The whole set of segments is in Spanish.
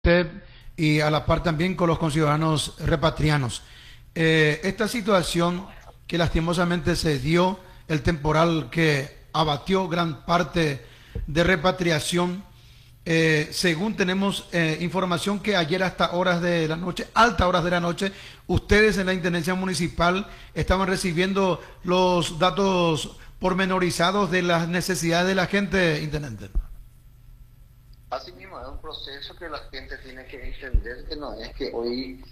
usted y a la par también con los conciudadanos repatrianos. Esta situación que lastimosamente se dio, el temporal que abatió gran parte de repatriación, según tenemos información que ayer hasta horas de la noche, altas horas de la noche, ustedes en la Intendencia Municipal estaban recibiendo los datos pormenorizados de las necesidades de la gente, Intendente. Así mismo, es un proceso que la gente tiene que entender, que no es que hoy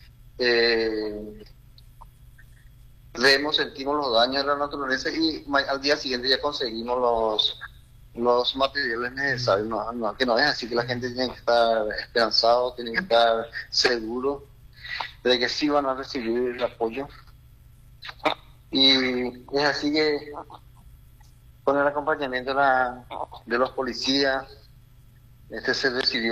vemos, sentimos los daños de la naturaleza y al día siguiente ya conseguimos los materiales necesarios. No, que no es así, que la gente tiene que estar esperanzado, tiene que estar seguro de que sí van a recibir el apoyo. Y es así que con el acompañamiento de los policías, se recibió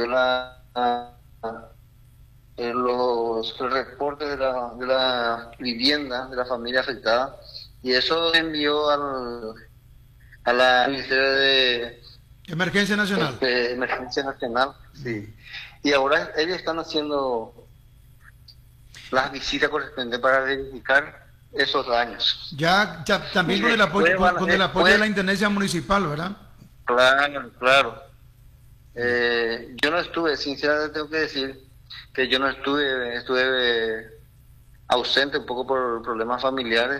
los reportes de la vivienda de la familia afectada y eso se envió a la Ministerio de Emergencia Nacional. Emergencia Nacional, sí. Y ahora ellos están haciendo las visitas correspondientes para verificar esos daños. Ya también con el apoyo, de la Intendencia Municipal, ¿verdad? Claro. Yo no estuve, sinceramente tengo que decir que yo no estuve ausente un poco por problemas familiares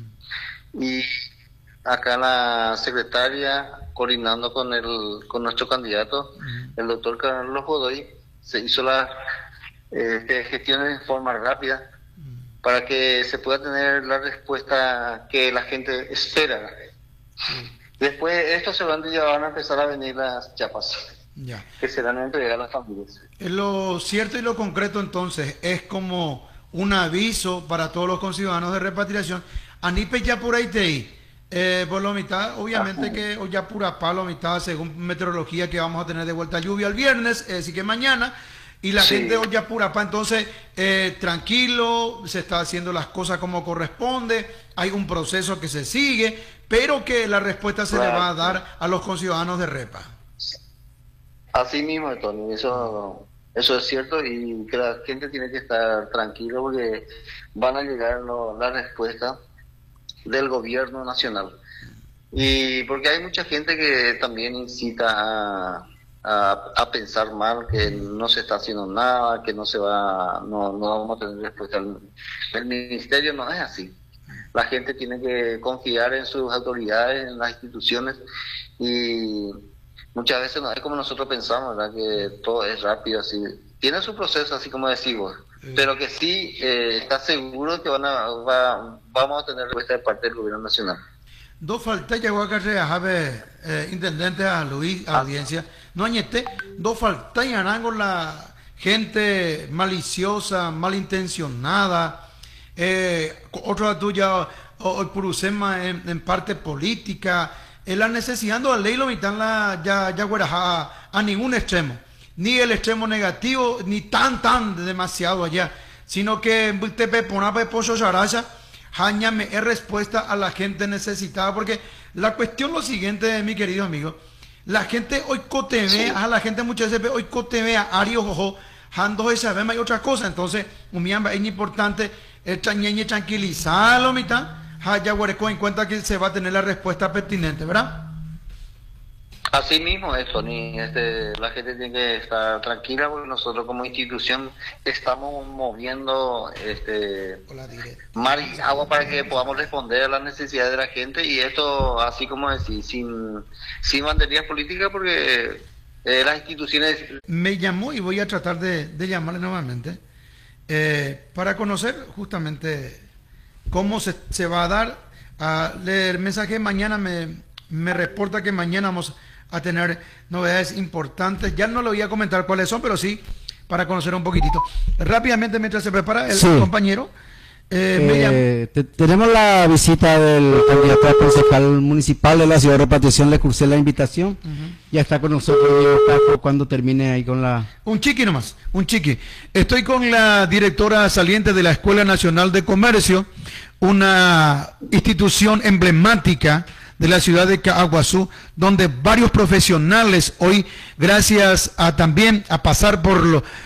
y acá la secretaria coordinando con nuestro candidato, el doctor Carlos Godoy, se hizo las gestiones de forma rápida para que se pueda tener la respuesta que la gente espera. Después estos se van a empezar a venir las chapas. Ya. Que serán entregadas a las familias. Lo cierto y lo concreto entonces es como un aviso para todos los conciudadanos de repatriación. Anipe ya por ahí por la mitad, obviamente que hoy ya pura palo mitad según meteorología que vamos a tener de vuelta lluvia el viernes, así que mañana. Y la gente hoy ya pura pa, entonces tranquilo, se está haciendo las cosas como corresponde, hay un proceso que se sigue, pero que la respuesta se le va a dar a los conciudadanos de Repa. Así mismo, Tony, eso es cierto y que la gente tiene que estar tranquilo porque van a llegar las respuestas del gobierno nacional. Y porque hay mucha gente que también incita a pensar mal, que no se está haciendo nada, que no vamos a tener respuesta. El ministerio no es así. La gente tiene que confiar en sus autoridades, en las instituciones y muchas veces no es como nosotros pensamos, ¿verdad? Que todo es rápido, así. Tiene su proceso, así como decimos, pero que sí está seguro que vamos a tener respuesta de parte del gobierno nacional. Dos faltas llegó a carrera, intendente a Luis, a audiencia. No añete, dos faltas y con la gente maliciosa, malintencionada, otra tuya, hoy Purusema en parte política. La necesidad de la ley lo mitan ya a ningún extremo, ni el extremo negativo, ni tan demasiado allá, sino que te pepona peposo characha, jañame es respuesta a la gente necesitada, porque la cuestión lo siguiente, mi querido amigo, la gente hoy cotevea, a la gente muchas veces hoy cotevea, ario jojo, jando esa vema y otra cosa, entonces, es importante tranquilizarlo mitad. Ya huereco en cuenta que se va a tener la respuesta pertinente, ¿verdad? Así mismo es, Tony. La gente tiene que estar tranquila porque nosotros como institución estamos moviendo mar y agua para que podamos responder a las necesidades de la gente y esto, así como decir, sin banderías políticas porque las instituciones... Me llamó y voy a tratar de llamarle nuevamente para conocer justamente cómo se va a dar. El mensaje mañana me reporta que mañana vamos a tener novedades importantes. Ya no le voy a comentar cuáles son, pero sí para conocer un poquitito. Rápidamente, mientras se prepara el compañero. Tenemos la visita del candidato a concejal municipal de la ciudad de Repatriación. Le cursé la invitación. Ya está con nosotros Diego Tajo cuando termine ahí con la... Un chiqui nomás, un chiqui. Estoy con la directora saliente de la Escuela Nacional de Comercio, una institución emblemática de la ciudad de Caaguazú, donde varios profesionales hoy, gracias también a pasar por